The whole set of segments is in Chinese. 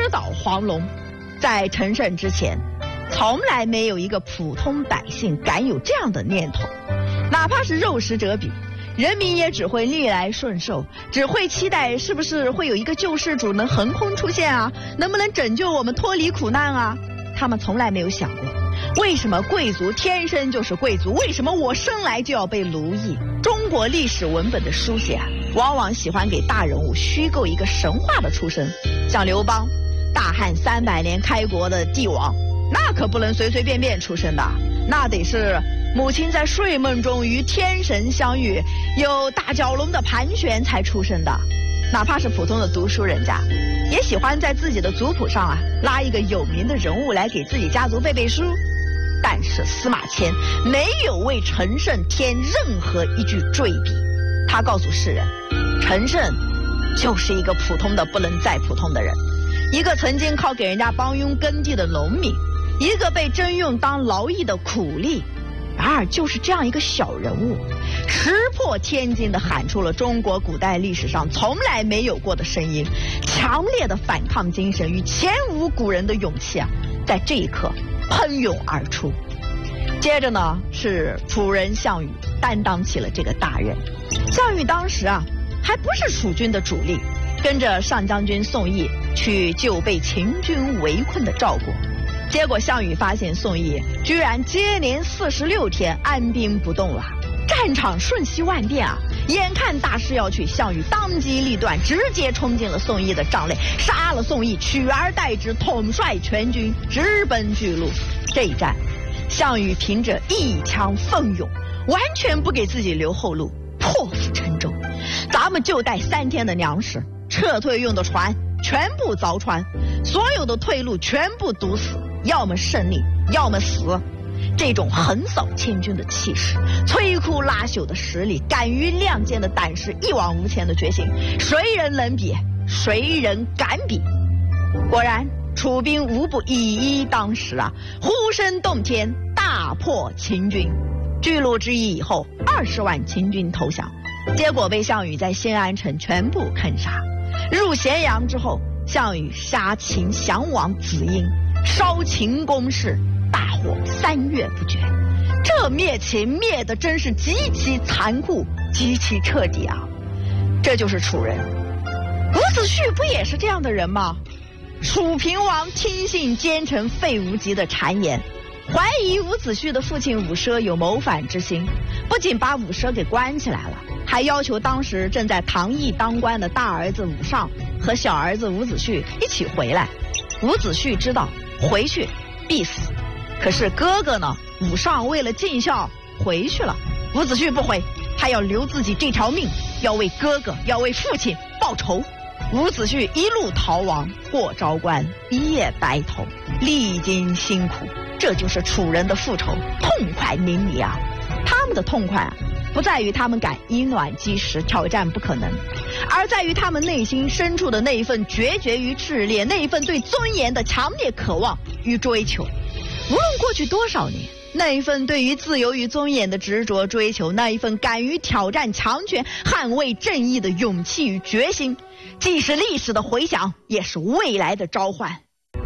倒黄龙。在陈胜之前，从来没有一个普通百姓敢有这样的念头，哪怕是肉食者鄙，人民也只会逆来顺受，只会期待是不是会有一个救世主能横空出现啊，能不能拯救我们脱离苦难啊。他们从来没有想过，为什么贵族天生就是贵族，为什么我生来就要被奴役。中国历史文本的书写往往喜欢给大人物虚构一个神话的出身，像刘邦，大汉300年开国的帝王，那可不能随随便便出生的，那得是母亲在睡梦中与天神相遇，有大蛟龙的盘旋才出生的。哪怕是普通的读书人家，也喜欢在自己的族谱上拉一个有名的人物来给自己家族背背书。但是司马迁没有为陈胜添任何一句赘笔，他告诉世人，陈胜就是一个普通的不能再普通的人，一个曾经靠给人家帮佣耕地的农民，一个被征用当劳役的苦力。然而就是这样一个小人物，石破天惊地喊出了中国古代历史上从来没有过的声音，强烈的反抗精神与前无古人的勇气在这一刻喷涌而出。接着呢，是楚人项羽担当起了这个大任。项羽当时还不是楚军的主力，跟着上将军宋义去救被秦军围困的赵国。结果项羽发现宋义居然接连46天安兵不动了，战场瞬息万变眼看大势要去，项羽当机立断，直接冲进了宋义的帐内，杀了宋义，取而代之，统帅全军直奔巨鹿。这一战，项羽凭着一腔奋勇，完全不给自己留后路，破釜沉舟。咱们就带3天的粮食，撤退用的船全部凿穿，所有的退路全部堵死，要么胜利，要么死。这种横扫千军的气势，摧枯拉朽的实力，敢于亮剑的胆识，一往无前的决心，谁人能比？谁人敢比？果然楚兵无不以一当十呼声动天，大破秦军。巨鹿之役以后，20万秦军投降，结果被项羽在新安城全部坑杀。入咸阳之后，项羽杀秦降王子婴，烧秦宫室，大火3月不绝。这灭秦灭的真是极其残酷，极其彻底这就是楚人。伍子胥不也是这样的人吗？楚平王听信奸臣费无极的谗言，怀疑伍子胥的父亲伍奢有谋反之心，不仅把伍奢给关起来了，还要求当时正在唐邑当官的大儿子伍尚和小儿子伍子胥一起回来。伍子胥知道回去必死，可是哥哥呢，伍尚为了尽孝回去了，伍子胥不回，他要留自己这条命，要为哥哥，要为父亲报仇。伍子胥一路逃亡，过昭关，一夜白头，历经辛苦。这就是楚人的复仇，痛快淋漓他们的痛快不在于他们敢以卵击石，挑战不可能，而在于他们内心深处的那一份决绝与炽烈，那一份对尊严的强烈渴望与追求。无论过去多少年，那一份对于自由与尊严的执着追求，那一份敢于挑战强权、捍卫正义的勇气与决心，既是历史的回响，也是未来的召唤。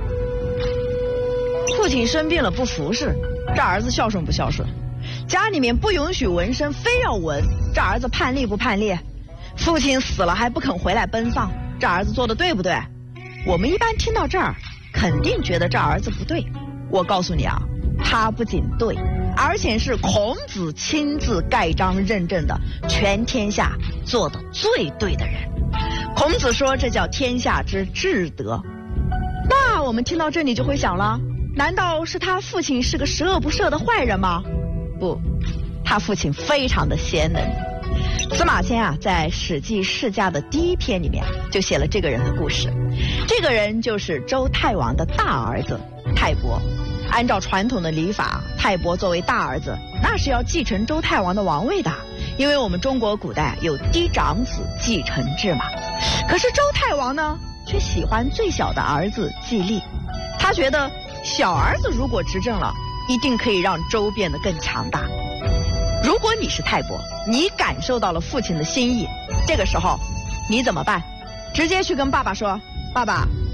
父亲生病了不服侍，这儿子孝顺不孝顺？家里面不允许纹身，非要纹，这儿子叛逆不叛逆？父亲死了还不肯回来奔丧，这儿子做的对不对？我们一般听到这儿，肯定觉得这儿子不对。我告诉你他不仅对，而且是孔子亲自盖章认证的全天下做的最对的人。孔子说这叫天下之至德。那我们听到这里就会想了，难道是他父亲是个十恶不赦的坏人吗？不，他父亲非常的贤能。司马迁在《史记世家》的第1篇里面就写了这个人的故事。这个人就是周太王的大儿子泰伯。按照传统的礼法，泰伯作为大儿子，那是要继承周太王的王位的，因为我们中国古代有嫡长子继承制嘛。可是周太王呢，却喜欢最小的儿子季历，他觉得小儿子如果执政了，一定可以让周变得更强大。如果你是泰伯，你感受到了父亲的心意，这个时候你怎么办？直接去跟爸爸说，爸爸，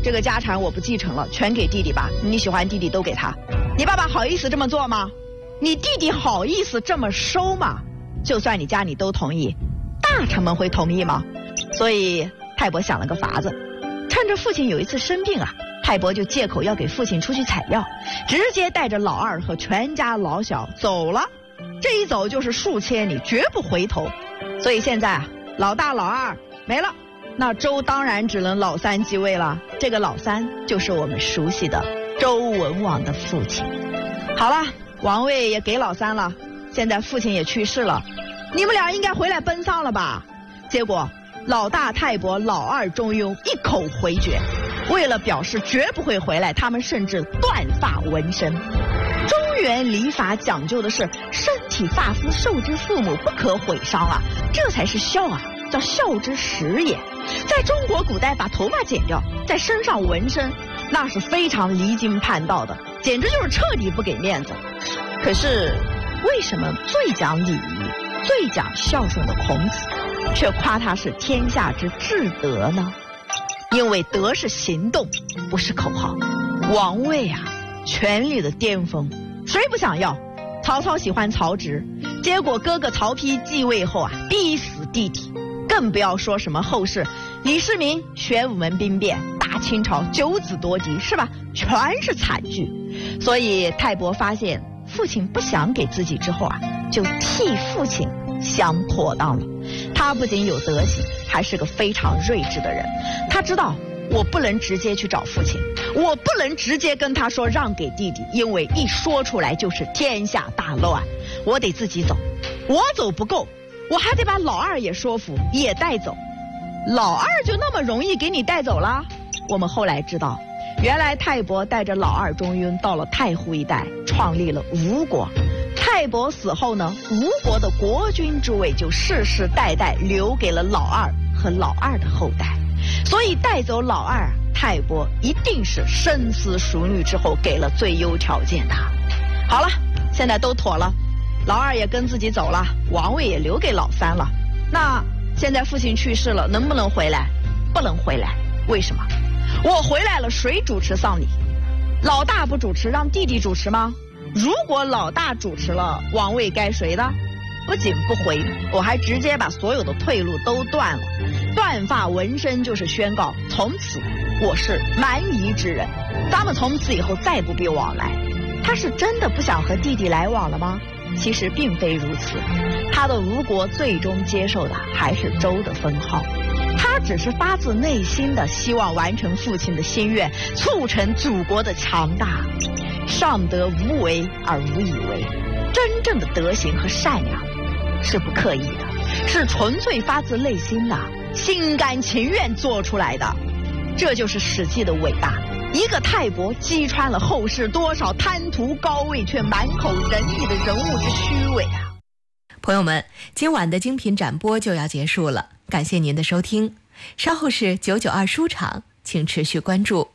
这个家产我不继承了，全给弟弟吧，你喜欢弟弟都给他。你爸爸好意思这么做吗？你弟弟好意思这么收吗？就算你家里都同意，大臣们会同意吗？所以泰伯想了个法子，趁着父亲有一次生病啊，泰伯就借口要给父亲出去采药，直接带着老二和全家老小走了。这一走就是数千里，绝不回头。所以现在啊，老大老二没了，那周当然只能老三继位了。这个老三就是我们熟悉的周文王的父亲。好了，王位也给老三了，现在父亲也去世了，你们俩应该回来奔丧了吧？结果老大泰伯、老二中庸一口回绝，为了表示绝不会回来，他们甚至断发纹身。中原礼法讲究的是身体发肤受之父母，不可毁伤啊，这才是孝啊，叫孝之始也。在中国古代，把头发剪掉，在身上纹身，那是非常离经叛道的，简直就是彻底不给面子。可是为什么最讲礼仪、最讲孝顺的孔子，却夸他是天下之至德呢？因为德是行动，不是口号。王位啊，权力的巅峰，谁不想要？曹操喜欢曹植，结果哥哥曹丕继位后啊，逼死弟弟。更不要说什么后世李世民、玄武门兵变、大清朝9子夺嫡，是吧？全是惨剧。所以泰伯发现父亲不想给自己之后啊，就替父亲想妥当了。他不仅有德行，还是个非常睿智的人。他知道我不能直接去找父亲，我不能直接跟他说让给弟弟，因为一说出来就是天下大乱。我得自己走，我走不够，我还得把老二也说服，也带走。老二就那么容易给你带走了？我们后来知道，原来泰伯带着老二中庸到了太湖一带，创立了吴国。泰伯死后呢，吴国的国君之位就世世代代留给了老二和老二的后代。所以带走老二，泰伯一定是深思熟虑之后给了最优条件的。好了，现在都妥了，老二也跟自己走了，王位也留给老三了。那现在父亲去世了，能不能回来？不能回来。为什么？我回来了，谁主持丧礼？老大不主持，让弟弟主持吗？如果老大主持了，王位该谁的？不仅不回，我还直接把所有的退路都断了。断发纹身就是宣告，从此我是蛮夷之人，咱们从此以后再不必往来。他是真的不想和弟弟来往了吗？其实并非如此，他的吴国最终接受的还是周的封号。他只是发自内心的希望完成父亲的心愿，促成祖国的强大。上得无为而无以为，真正的德行和善良是不刻意的，是纯粹发自内心的，心甘情愿做出来的。这就是史记的伟大。一个泰伯击穿了后世多少贪图高位却满口仁义的人物之虚伪啊！ 朋友们，今晚的精品展播就要结束了，感谢您的收听。稍后是992书场，请持续关注。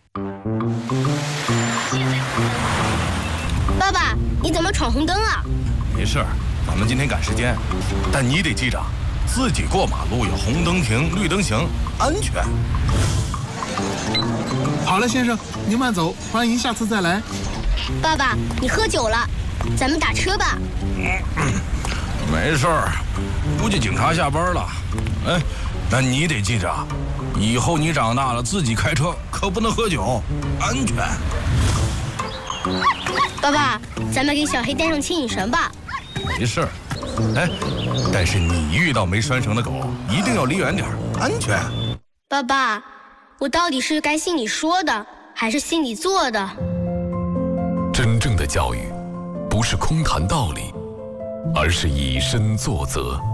爸爸，你怎么闯红灯啊？ 没事，咱们今天赶时间，但你得记着，自己过马路要红灯停，绿灯行，安全。 好了，先生，您慢走，欢迎下次再来。 爸爸，你喝酒了，咱们打车吧。 没事儿，估计警察下班了。哎，但你得记着，以后你长大了自己开车可不能喝酒，安全。 爸爸，咱们给小黑带上牵引绳吧。 没事，哎，但是你遇到没拴绳的狗，一定要离远点，安全。 爸爸，我到底是该信你说的，还是信你做的？ 真正的教育，不是空谈道理，而是以身作则。